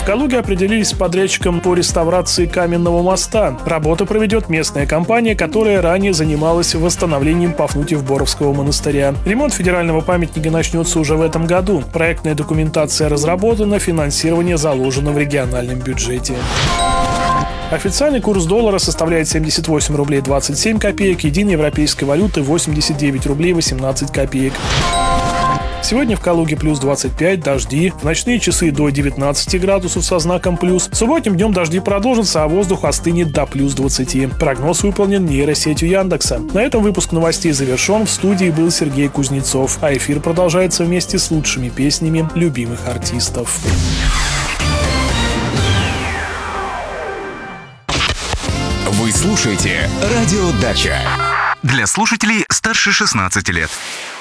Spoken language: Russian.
Калуге определились с подрядчиком по реставрации каменного моста. Работу проведет местная компания, которая ранее занималась восстановлением Пафнутьев-Боровского монастыря. Ремонт федерального памятника начнется уже в этом году. Проектная документация разработана, финансирование заложено в региональном бюджете. Официальный курс доллара составляет 78 рублей 27 копеек, единой европейской валюты 89 рублей 18 копеек. Сегодня в Калуге плюс 25, дожди. В ночные часы до 19 градусов со знаком плюс. Субботним днем дожди продолжатся, а воздух остынет до плюс 20. Прогноз выполнен нейросетью Яндекса. На этом выпуск новостей завершен. В студии был Сергей Кузнецов. А эфир продолжается вместе с лучшими песнями любимых артистов. Вы слушаете «Радио Дача». Для слушателей старше 16 лет.